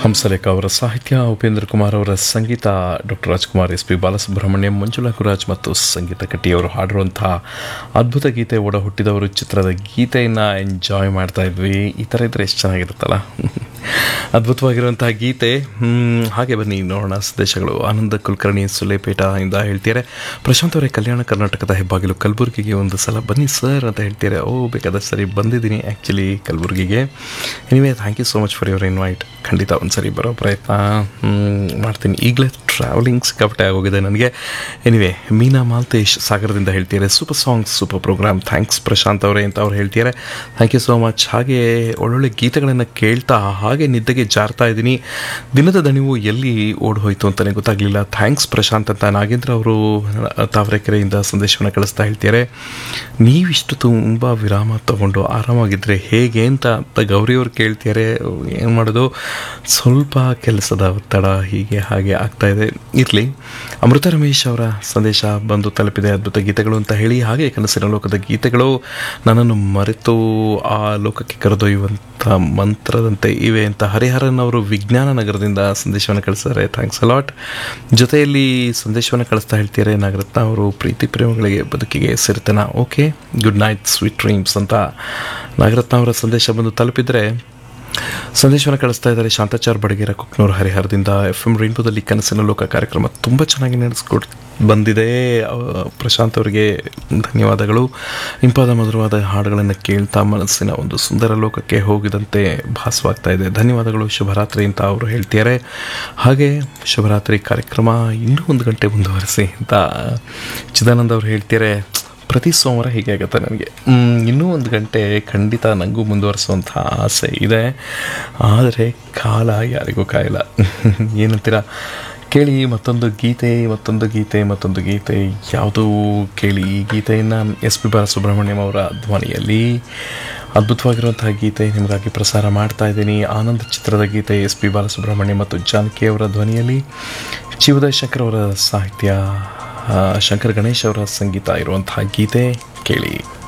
ಹಂಸಲೇಖ ಅವರ ಸಾಹಿತ್ಯ, ಉಪೇಂದ್ರ ಕುಮಾರ್ ಅವರ ಸಂಗೀತ, doctor Rajkumar, S P Balasubrahmanyam, Manjula Guraj ಮತ್ತು ಸಂಗೀತ ಕಟ್ಟಿಯವರು ಹಾಡಿರುವಂತಹ ಅದ್ಭುತ ಗೀತೆ ಒಡ ಹುಟ್ಟಿದವರು ಚಿತ್ರದ ಗೀತೆಯನ್ನು ಎಂಜಾಯ್ ಮಾಡ್ತಾ ಇದ್ವಿ. ಈ ಥರ ಇದ್ದರೆ ಎಷ್ಟು ಚೆನ್ನಾಗಿರುತ್ತಲ್ಲ. ಅದ್ಭುತವಾಗಿರುವಂತಹ ಗೀತೆ. ಹಾಗೆ ಬನ್ನಿ ನೋಡೋಣ ಸಂದೇಶಗಳು. ಆನಂದ ಕುಲಕರ್ಣಿ ಸುಲೇಪೇಟ ಇಂದ ಹೇಳ್ತಿದ್ದಾರೆ, ಪ್ರಶಾಂತ್ ಅವರೇ ಕಲ್ಯಾಣ ಕರ್ನಾಟಕದ ಹೆಬ್ಬಾಗಿಲು ಕಲಬುರಗಿಗೆ ಒಂದು ಸಲ ಬನ್ನಿ ಸರ್ ಅಂತ ಹೇಳ್ತಿದ್ದಾರೆ. ಬೇಕಾದ ಸರಿ ಬಂದಿದ್ದೀನಿ actually ಕಲಬುರಗಿಗೆ. Anyway thank you so much for your invite. ಖಂಡಿತ ಒಂದು ಸರಿ ಬರೋ ಪ್ರಯತ್ನ ಮಾಡ್ತೀನಿ. ಈಗಲೇ ಟ್ರಾವೆಲಿಂಗ್ ಸಿಕ್ಕಾಪಟ್ಟೆ ಆಗೋಗಿದೆ ನನಗೆ. ಎನಿವೇ ಮೀನಾ ಮಾಲ್ತೇಶ್ ಸಾಗರದಿಂದ ಹೇಳ್ತಿದ್ದಾರೆ, super songs, super program, thanks Prashant ಅವರೇ ಅಂತ ಅವ್ರು ಹೇಳ್ತಿದ್ದಾರೆ. Thank you so much. ಹಾಗೆ ಒಳ್ಳೊಳ್ಳೆ ಗೀತೆಗಳನ್ನು ಕೇಳ್ತಾ ಹಾಗೆ ನಿದ್ದೆಗೆ ಜಾರ್ತಾ ಇದ್ದೀನಿ. ದಿನದ ದಣಿವು ಎಲ್ಲಿ ಓಡ್ ಹೋಯಿತು ಅಂತಲೇ ಗೊತ್ತಾಗಲಿಲ್ಲ. ಥ್ಯಾಂಕ್ಸ್ ಪ್ರಶಾಂತ್ ಅಂತ ನಾಗೇಂದ್ರ ಅವರು ತಾವರೆಕೆರೆಯಿಂದ ಸಂದೇಶವನ್ನು ಕಳಿಸ್ತಾ ಹೇಳ್ತಿದ್ದಾರೆ. ನೀವಿಷ್ಟು ತುಂಬ ವಿರಾಮ ತಗೊಂಡು ಆರಾಮಾಗಿದ್ದರೆ ಹೇಗೆ ಅಂತ ಗೌರಿಯವರು ಕೇಳ್ತಿದ್ದಾರೆ. ಏನು ಮಾಡೋದು, ಸ್ವಲ್ಪ ಕೆಲಸದ ಒತ್ತಡ ಹೀಗೆ ಹಾಗೆ ಆಗ್ತಾ ಇದೆ. ಇರಲಿ. ಅಮೃತ ರಮೇಶ್ ಅವರ ಸಂದೇಶ ಬಂದು ತಲುಪಿದೆ. ಅದ್ಭುತ ಗೀತೆಗಳು ಅಂತ ಹೇಳಿ, ಹಾಗೆ ಕನಸಿನ ಲೋಕದ ಗೀತೆಗಳು ನನ್ನನ್ನು ಮರೆತು ಆ ಲೋಕಕ್ಕೆ ಕರೆದೊಯ್ಯುವಂಥ ಮಂತ್ರದಂತೆ ಇವೆ ಅಂತ ಹರಿಹರನ್ ಅವರು ವಿಜ್ಞಾನ ನಗರದಿಂದ ಸಂದೇಶವನ್ನು ಕಳಿಸಿದ್ದಾರೆ. Thanks a lot. ಜೊತೆಯಲ್ಲಿ ಸಂದೇಶವನ್ನು ಕಳಿಸ್ತಾ ಹೇಳ್ತಿದ್ದಾರೆ ನಾಗರತ್ನ ಅವರು, ಪ್ರೀತಿ ಪ್ರೇಮಗಳಿಗೆ ಬದುಕಿಗೆ ಸಿರಿತನ. Okay, good night, sweet dreams ಅಂತ ನಾಗರತ್ನ ಅವರ ಸಂದೇಶ ಬಂದು ತಲುಪಿದರೆ ಸಂದೇಶವನ್ನು ಕಳಿಸ್ತಾ ಇದ್ದಾರೆ ಶಾಂತಾಚಾರ್ ಬಡಗೇರ ಕುಕ್ನೂರು ಹರಿಹರದಿಂದ. FM ರೈನ್ಬೋದಲ್ಲಿ ಕನಸಿನ ಲೋಕ ಕಾರ್ಯಕ್ರಮ ತುಂಬ ಚೆನ್ನಾಗಿ ನಡೆಸ್ಕೊಡ್ ಬಂದಿದೆ. ಪ್ರಶಾಂತ್ ಅವರಿಗೆ ಧನ್ಯವಾದಗಳು. ಇಂಪಾದ ಮಧುರವಾದ ಹಾಡುಗಳನ್ನು ಕೇಳ್ತಾ ಮನಸ್ಸಿನ ಒಂದು ಸುಂದರ ಲೋಕಕ್ಕೆ ಹೋಗಿದಂತೆ ಭಾಸವಾಗ್ತಾ ಇದೆ. ಧನ್ಯವಾದಗಳು, ಶುಭರಾತ್ರಿ ಅಂತ ಅವರು ಹೇಳ್ತಿದ್ದಾರೆ. ಹಾಗೆ ಶುಭರಾತ್ರಿ ಕಾರ್ಯಕ್ರಮ ಇನ್ನೂ 1 ಗಂಟೆ ಮುಂದುವರಿಸಿ ಅಂತ ಚಿದಾನಂದ ಅವರು ಹೇಳ್ತಿದ್ದಾರೆ. ಪ್ರತಿ ಸೋಮವಾರ ಹೀಗೆ ಆಗುತ್ತೆ ನನಗೆ. ಇನ್ನೂ 1 ಗಂಟೆ ಖಂಡಿತ ನನಗೂ ಮುಂದುವರಿಸುವಂಥ ಆಸೆ ಇದೆ. ಆದರೆ ಕಾಲ ಯಾರಿಗೂ ಕಾಯಿಲ್ಲ. ಏನಂತೀರ ಕೇಳಿ. ಮತ್ತೊಂದು ಗೀತೆ ಯಾವುದು ಕೇಳಿ. ಈ ಗೀತೆಯನ್ನು ಎಸ್ ಪಿ ಬಾಲಸುಬ್ರಹ್ಮಣ್ಯಂ ಅವರ ಧ್ವನಿಯಲ್ಲಿ ಅದ್ಭುತವಾಗಿರುವಂತಹ ಗೀತೆ ನಿಮಗಾಗಿ ಪ್ರಸಾರ ಮಾಡ್ತಾ ಇದ್ದೀನಿ. ಆನಂದ್ ಚಿತ್ರದ ಗೀತೆ, ಎಸ್ ಪಿ ಬಾಲಸುಬ್ರಹ್ಮಣ್ಯಂ ಮತ್ತು ಜಾನಕಿ ಅವರ ಧ್ವನಿಯಲ್ಲಿ, ಜಿ ಉದಯ್ ಶಂಕರ್ ಅವರ ಸಾಹಿತ್ಯ, ಶಂಕರ್ ಗಣೇಶ್ ಅವರ ಸಂಗೀತ ಇರುವಂತಹ ಗೀತೆ ಕೇಳಿ.